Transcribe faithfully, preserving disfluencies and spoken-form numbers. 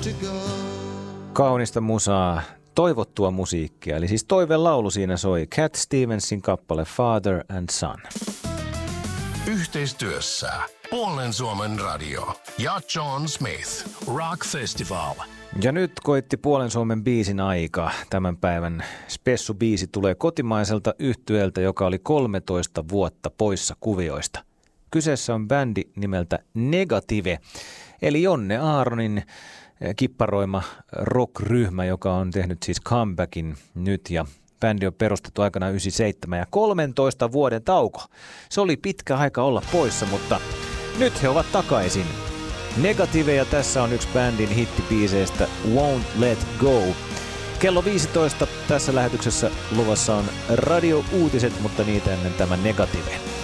Kaunista musaa, toivottua musiikkia, eli siis toivelaulu siinä soi Cat Stevensin kappale Father and Son. Yhteistyössä Puolen Suomen radio ja John Smith Rock Festival. Ja nyt koitti Puolen Suomen biisin aika. Tämän päivän spessu-biisi tulee kotimaiselta yhtyeeltä, joka oli kolmetoista vuotta poissa kuvioista. Kyseessä on bändi nimeltä Negative, eli Jonne Aaronin kipparoima rock-ryhmä, joka on tehnyt siis comebackin nyt, ja bändi on perustettu aikana yhdeksänkymmentäseitsemän ja kolmentoista vuoden tauko. Se oli pitkä aika olla poissa, mutta nyt he ovat takaisin. Negative, ja tässä on yksi bändin hittibiiseistä Won't Let Go. Kello viisitoista tässä lähetyksessä luvassa on radio-uutiset, mutta niitä ennen tämä Negative.